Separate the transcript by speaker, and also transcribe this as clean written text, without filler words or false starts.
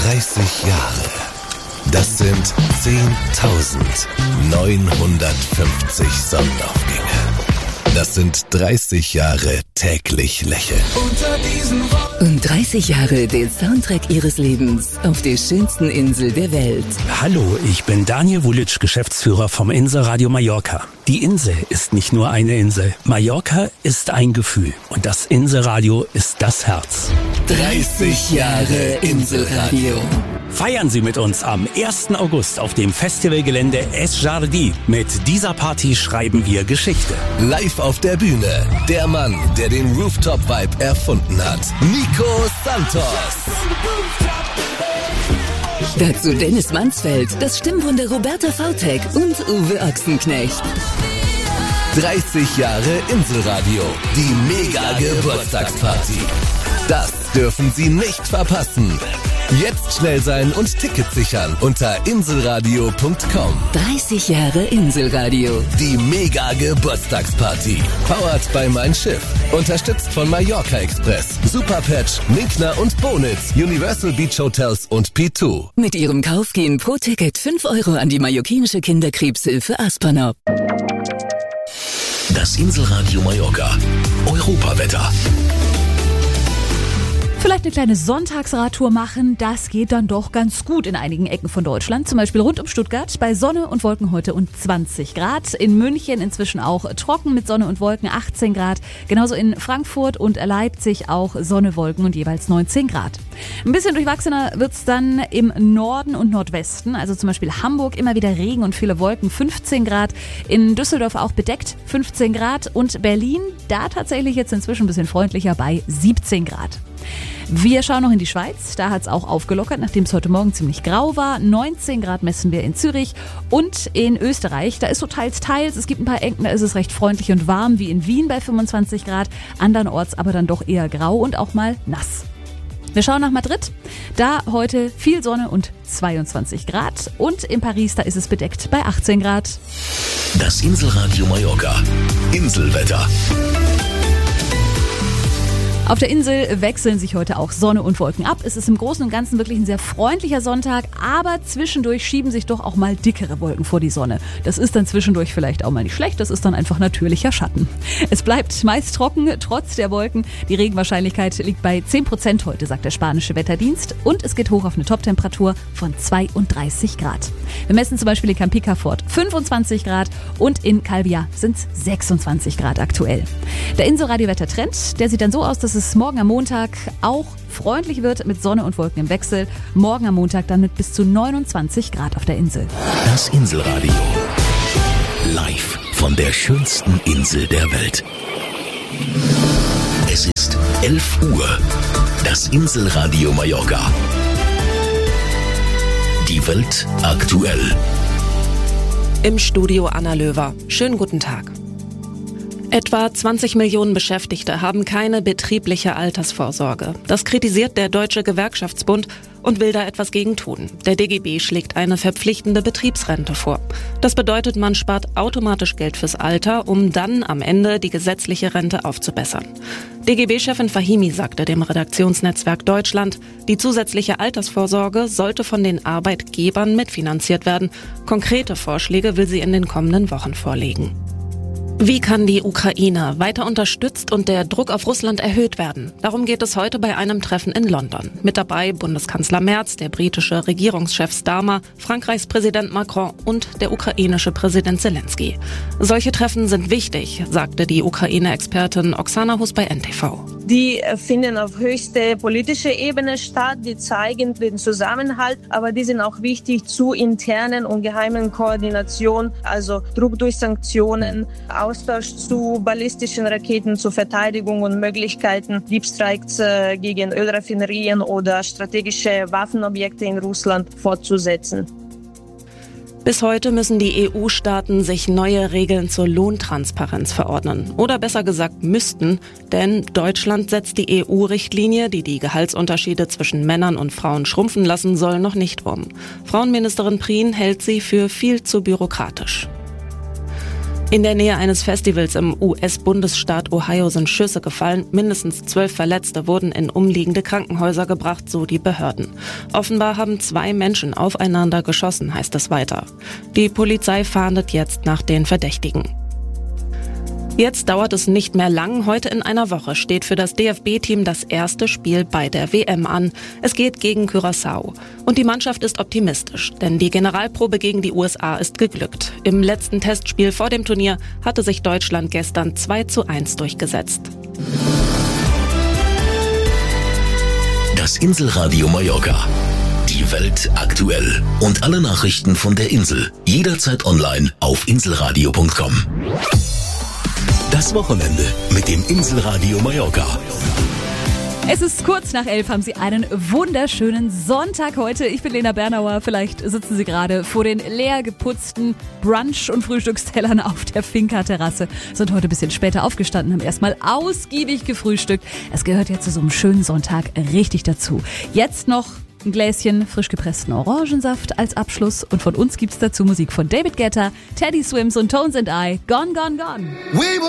Speaker 1: 30 Jahre. Das sind 10.950 Sonnenaufgänge. Das sind 30 Jahre täglich lächeln.
Speaker 2: Und 30 Jahre der Soundtrack Ihres Lebens auf der schönsten Insel der Welt.
Speaker 3: Hallo, ich bin Daniel Vulic, Geschäftsführer vom Inselradio Mallorca. Die Insel ist nicht nur eine Insel. Mallorca ist ein Gefühl. Und das Inselradio ist das Herz.
Speaker 2: 30 Jahre Inselradio.
Speaker 3: Feiern Sie mit uns am 1. August auf dem Festivalgelände Es Jardí. Mit dieser Party schreiben wir Geschichte.
Speaker 1: Live auf der Bühne, der Mann, der den Rooftop-Vibe erfunden hat. Nico Santos.
Speaker 2: Dazu Dennis Mansfeld, das Stimmwunder Roberta Vautek und Uwe Ochsenknecht.
Speaker 1: 30 Jahre Inselradio, die Mega-Geburtstagsparty. Das dürfen Sie nicht verpassen. Jetzt schnell sein und Tickets sichern unter inselradio.com.
Speaker 2: 30 Jahre Inselradio.
Speaker 1: Die Mega-Geburtstagsparty. Powered by Mein Schiff. Unterstützt von Mallorca Express, Superpatch, Minkner und Bonitz, Universal Beach Hotels und P2.
Speaker 2: Mit Ihrem Kauf gehen pro Ticket 5 Euro an die mallorquinische Kinderkrebshilfe Aspanop.
Speaker 1: Das Inselradio Mallorca. Europawetter.
Speaker 4: Vielleicht eine kleine Sonntagsradtour machen, das geht dann doch ganz gut in einigen Ecken von Deutschland. Zum Beispiel rund um Stuttgart bei Sonne und Wolken heute und 20 Grad. In München inzwischen auch trocken mit Sonne und Wolken 18 Grad. Genauso in Frankfurt und Leipzig auch Sonne, Wolken und jeweils 19 Grad. Ein bisschen durchwachsener wird's dann im Norden und Nordwesten. Also zum Beispiel Hamburg immer wieder Regen und viele Wolken 15 Grad. In Düsseldorf auch bedeckt 15 Grad. Und Berlin, da tatsächlich jetzt inzwischen ein bisschen freundlicher bei 17 Grad. Wir schauen noch in die Schweiz, da hat es auch aufgelockert, nachdem es heute Morgen ziemlich grau war. 19 Grad messen wir in Zürich und in Österreich, da ist so teils. Es gibt ein paar Ecken, da ist es recht freundlich und warm, wie in Wien bei 25 Grad, andernorts aber dann doch eher grau und auch mal nass. Wir schauen nach Madrid, da heute viel Sonne und 22 Grad und in Paris, da ist es bedeckt bei 18 Grad.
Speaker 1: Das Inselradio Mallorca. Inselwetter.
Speaker 4: Auf der Insel wechseln sich heute auch Sonne und Wolken ab. Es ist im Großen und Ganzen wirklich ein sehr freundlicher Sonntag, aber zwischendurch schieben sich doch auch mal dickere Wolken vor die Sonne. Das ist dann zwischendurch vielleicht auch mal nicht schlecht, das ist dann einfach natürlicher Schatten. Es bleibt meist trocken, trotz der Wolken. Die Regenwahrscheinlichkeit liegt bei 10% heute, sagt der spanische Wetterdienst. Und es geht hoch auf eine Toptemperatur von 32 Grad. Wir messen zum Beispiel in Campica Fort 25 Grad und in Calvia sind es 26 Grad aktuell. Der Inselradio-Wettertrend, der sieht dann so aus, dass es morgen am Montag auch freundlich wird mit Sonne und Wolken im Wechsel. Morgen am Montag dann mit bis zu 29 Grad auf der Insel.
Speaker 1: Das Inselradio. Live von der schönsten Insel der Welt. Es ist 11 Uhr. Das Inselradio Mallorca. Die Welt aktuell.
Speaker 5: Im Studio Anna Löwer. Schönen guten Tag. Etwa 20 Millionen Beschäftigte haben keine betriebliche Altersvorsorge. Das kritisiert der Deutsche Gewerkschaftsbund und will da etwas gegen tun. Der DGB schlägt eine verpflichtende Betriebsrente vor. Das bedeutet, man spart automatisch Geld fürs Alter, um dann am Ende die gesetzliche Rente aufzubessern. DGB-Chefin Fahimi sagte dem Redaktionsnetzwerk Deutschland, die zusätzliche Altersvorsorge sollte von den Arbeitgebern mitfinanziert werden. Konkrete Vorschläge will sie in den kommenden Wochen vorlegen. Wie kann die Ukraine weiter unterstützt und der Druck auf Russland erhöht werden? Darum geht es heute bei einem Treffen in London. Mit dabei Bundeskanzler Merz, der britische Regierungschef Starmer, Frankreichs Präsident Macron und der ukrainische Präsident Zelensky. Solche Treffen sind wichtig, sagte die Ukraine-Expertin Oksana Hus bei NTV.
Speaker 6: Die finden auf höchster politischer Ebene statt, die zeigen den Zusammenhalt, aber die sind auch wichtig zur internen und geheimen Koordination, also Druck durch Sanktionen, Austausch zu ballistischen Raketen zur Verteidigung und Möglichkeiten, Diebstreiks gegen Ölraffinerien oder strategische Waffenobjekte in Russland fortzusetzen.
Speaker 5: Bis heute müssen die EU-Staaten sich neue Regeln zur Lohntransparenz verordnen. Oder besser gesagt müssten, denn Deutschland setzt die EU-Richtlinie, die die Gehaltsunterschiede zwischen Männern und Frauen schrumpfen lassen soll, noch nicht um. Frauenministerin Prien hält sie für viel zu bürokratisch. In der Nähe eines Festivals im US-Bundesstaat Ohio sind Schüsse gefallen. Mindestens 12 Verletzte wurden in umliegende Krankenhäuser gebracht, so die Behörden. Offenbar haben 2 Menschen aufeinander geschossen, heißt es weiter. Die Polizei fahndet jetzt nach den Verdächtigen. Jetzt dauert es nicht mehr lang. Heute in einer Woche steht für das DFB-Team das erste Spiel bei der WM an. Es geht gegen Curaçao. Und die Mannschaft ist optimistisch, denn die Generalprobe gegen die USA ist geglückt. Im letzten Testspiel vor dem Turnier hatte sich Deutschland gestern 2:1 durchgesetzt.
Speaker 1: Das Inselradio Mallorca. Die Welt aktuell. Und alle Nachrichten von der Insel. Jederzeit online auf inselradio.com. Das Wochenende mit dem Inselradio Mallorca.
Speaker 4: Es ist kurz nach 11, haben Sie einen wunderschönen Sonntag heute. Ich bin Lena Bernauer. Vielleicht sitzen Sie gerade vor den leer geputzten Brunch- und Frühstückstellern auf der Finca-Terrasse. Sind heute ein bisschen später aufgestanden, haben erstmal ausgiebig gefrühstückt. Es gehört ja zu so einem schönen Sonntag richtig dazu. Jetzt noch ein Gläschen frisch gepressten Orangensaft als Abschluss. Und von uns gibt's dazu Musik von David Guetta, Teddy Swims und Tones and I. Gone, gone, gone.